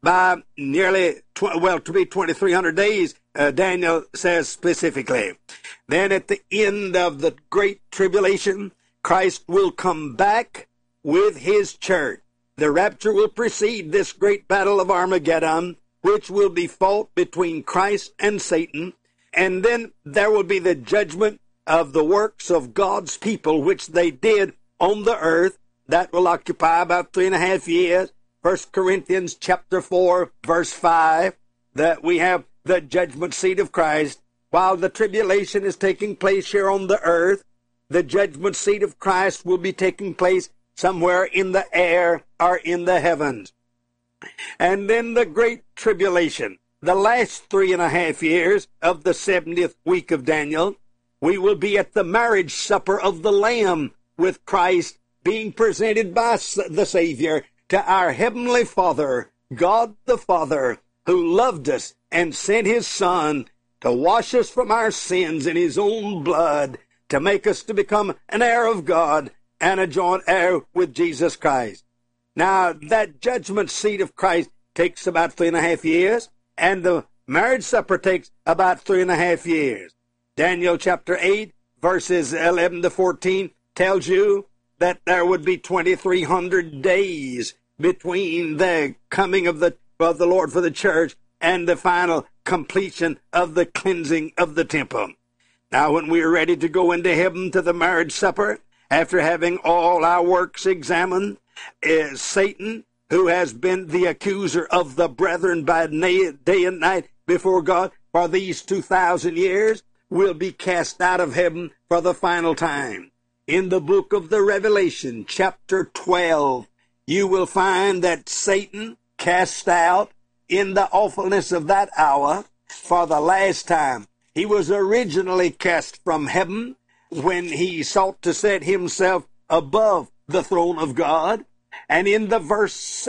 by nearly, to be 2,300 days, Daniel says specifically. Then at the end of the great tribulation, Christ will come back with his church. The rapture will precede this great battle of Armageddon, which will be fought between Christ and Satan. And then there will be the judgment of the works of God's people, which they did on the earth. That will occupy about 3.5 years. 1 Corinthians chapter 4, verse 5, that we have the judgment seat of Christ. While the tribulation is taking place here on the earth, the judgment seat of Christ will be taking place somewhere in the air or in the heavens. And then the great tribulation, the last 3.5 years of the 70th week of Daniel, we will be at the marriage supper of the Lamb with Christ being presented by the Savior to our Heavenly Father, God the Father, who loved us and sent his Son to wash us from our sins in his own blood, to make us to become an heir of God and a joint heir with Jesus Christ. Now, that judgment seat of Christ takes about 3.5 years, and the marriage supper takes about 3.5 years. Daniel chapter 8, verses 11 to 14 tells you that there would be 2,300 days between the coming of the Lord for the church and the final completion of the cleansing of the temple. Now, when we are ready to go into heaven to the marriage supper, after having all our works examined, Satan, who has been the accuser of the brethren by day and night before God for these 2,000 years, will be cast out of heaven for the final time. In the book of the Revelation, chapter 12, you will find that Satan cast out in the awfulness of that hour for the last time. He was originally cast from heaven when he sought to set himself above the throne of God. And in the verse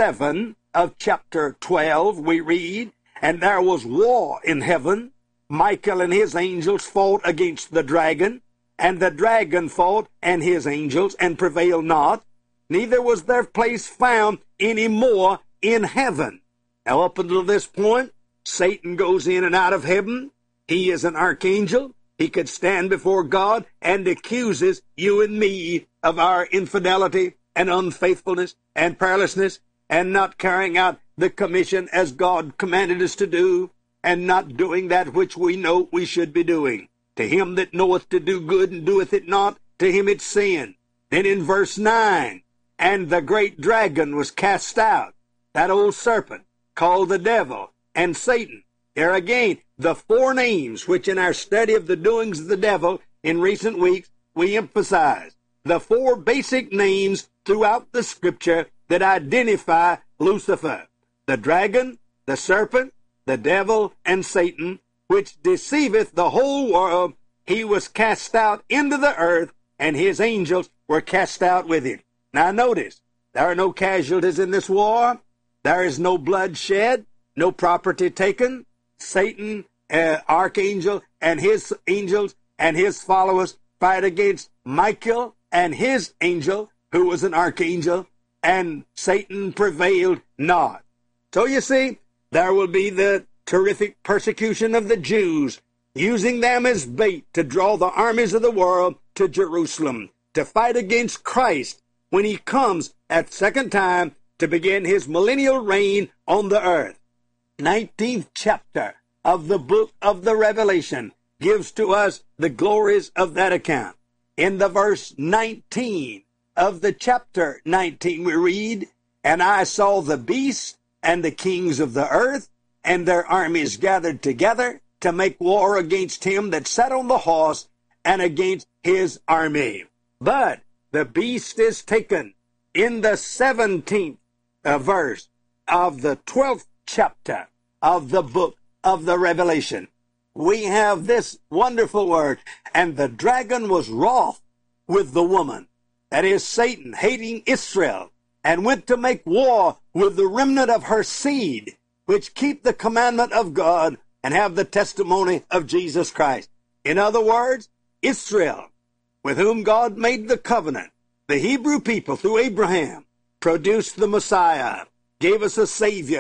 7 of chapter 12, we read, "And there was war in heaven. Michael and his angels fought against the dragon, and the dragon fought and his angels, and prevailed not. Neither was their place found any more in heaven." Now, up until this point, Satan goes in and out of heaven. He is an archangel. He could stand before God and accuses you and me of our infidelity and unfaithfulness and prayerlessness and not carrying out the commission as God commanded us to do and not doing that which we know we should be doing. To him that knoweth to do good and doeth it not, to him it's sin. Then in verse 9, "And the great dragon was cast out," that old serpent called the devil and Satan. There again, the four names which in our study of the doings of the devil in recent weeks we emphasize. The four basic names throughout the scripture that identify Lucifer: the dragon, the serpent, the devil, and Satan, which deceiveth the whole world. He was cast out into the earth, and his angels were cast out with him. Now notice, there are no casualties in this war. There is no blood shed, no property taken. Satan, archangel, and his angels and his followers fight against Michael and his angel, who was an archangel, and Satan prevailed not. So you see, there will be the terrific persecution of the Jews, using them as bait to draw the armies of the world to Jerusalem, to fight against Christ when he comes at second time to begin his millennial reign on the earth. 19th chapter of the book of the Revelation gives to us the glories of that account. In the verse 19 of the chapter 19 we read, "And I saw the beast and the kings of the earth and their armies gathered together to make war against him that sat on the horse and against his army." But the beast is taken in the 17th verse of the 12th chapter of the book of the Revelation. We have this wonderful word, "And the dragon was wroth with the woman," that is Satan, hating Israel, "and went to make war with the remnant of her seed, which keep the commandment of God and have the testimony of Jesus Christ." In other words, Israel, with whom God made the covenant, the Hebrew people through Abraham, produced the Messiah, gave us a Savior,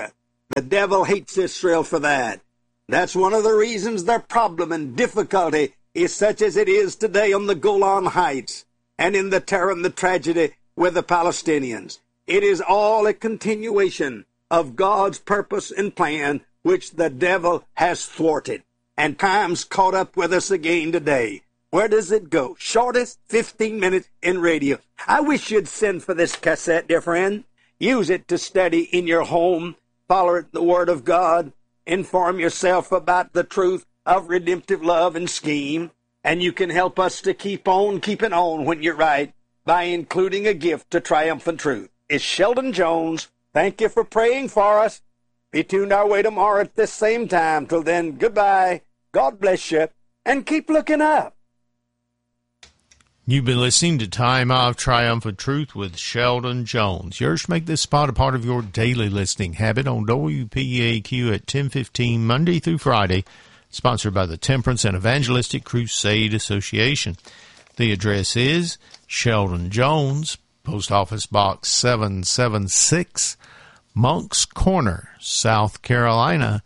The devil hates Israel for that. That's one of the reasons their problem and difficulty is such as it is today on the Golan Heights and in the terror and the tragedy with the Palestinians. It is all a continuation of God's purpose and plan, which the devil has thwarted. And time's caught up with us again today. Where does it go? Shortest 15 minutes in radio. I wish you'd send for this cassette, dear friend. Use it to study in your home. Follow the Word of God. Inform yourself about the truth of redemptive love and scheme. And you can help us to keep on keeping on when you're right by including a gift to Triumphant Truth. It's Sheldon Jones. Thank you for praying for us. Be tuned our way tomorrow at this same time. Till then, goodbye. God bless you. And keep looking up. You've been listening to Time of Triumphant Truth with Sheldon Jones. Yours to make this spot a part of your daily listening habit on WPAQ at 10:15 Monday through Friday, sponsored by the Temperance and Evangelistic Crusade Association. The address is Sheldon Jones, Post Office Box 776, Moncks Corner, South Carolina,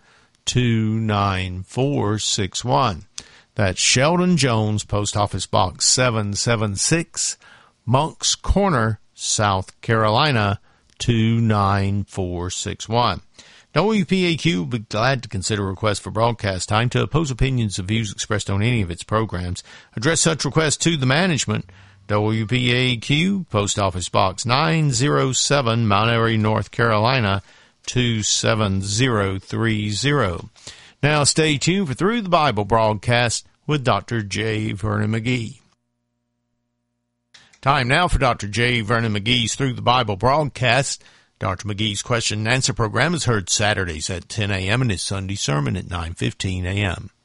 29461. That's Sheldon Jones, Post Office Box 776, Moncks Corner, South Carolina, 29461. WPAQ will be glad to consider requests for broadcast time to oppose opinions or views expressed on any of its programs. Address such requests to the management. WPAQ, Post Office Box 907, Mount Airy, North Carolina, 27030. Now stay tuned for Through the Bible broadcast with Dr. J. Vernon McGee. Time now for Dr. J. Vernon McGee's Through the Bible broadcast. Dr. McGee's question and answer program is heard Saturdays at 10 a.m. and his Sunday sermon at 9:15 a.m.